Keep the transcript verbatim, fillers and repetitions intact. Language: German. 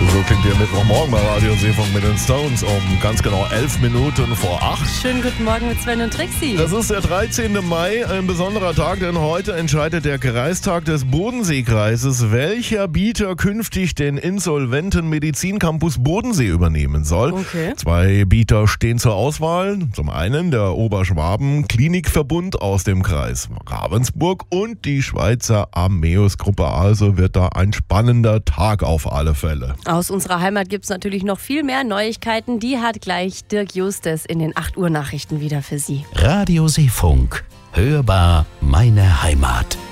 So klingt ihr Mittwochmorgen bei Radio Seefunk mit den Stones um ganz genau elf Minuten vor acht. Schönen guten Morgen mit Sven und Trixi. Das ist der dreizehnte Mai, ein besonderer Tag, denn heute entscheidet der Kreistag des Bodenseekreises, welcher Bieter künftig den insolventen Medizincampus Bodensee übernehmen soll. Okay. Zwei Bieter stehen zur Auswahl. Zum einen der Oberschwaben Klinikverbund aus dem Kreis Ravensburg und die Schweizer Ameus Gruppe. Also wird da ein spannender Tag auf alle Fälle. Aus unserer Heimat gibt es natürlich noch viel mehr Neuigkeiten. Die hat gleich Dirk Justes in den acht Uhr Nachrichten wieder für Sie. Radio Seefunk. Hörbar meine Heimat.